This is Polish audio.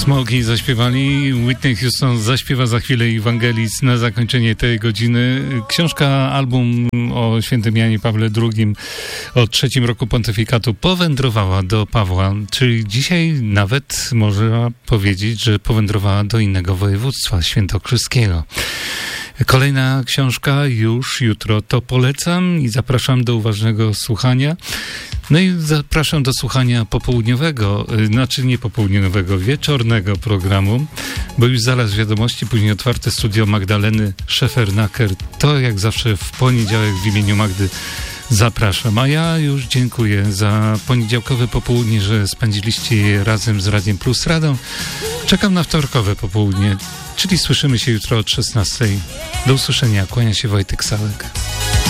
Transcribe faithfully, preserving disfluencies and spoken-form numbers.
Smoki zaśpiewali, Whitney Houston zaśpiewa za chwilę Ewangelis na zakończenie tej godziny. Książka, album o świętym Janie Pawle drugim o trzecim roku pontyfikatu powędrowała do Pawła, czyli dzisiaj nawet można powiedzieć, że powędrowała do innego województwa świętokrzyskiego. Kolejna książka już jutro, to polecam i zapraszam do uważnego słuchania. No i zapraszam do słuchania popołudniowego, znaczy nie popołudniowego, wieczornego programu, bo już zaraz wiadomości, później otwarte studio Magdaleny Szefernaker. To jak zawsze w poniedziałek w imieniu Magdy zapraszam. A ja już dziękuję za poniedziałkowe popołudnie, że spędziliście je razem z Radiem Plus Radą. Czekam na wtorkowe popołudnie, czyli słyszymy się jutro od szesnastej. Do usłyszenia. Kłania się Wojtek Sałek.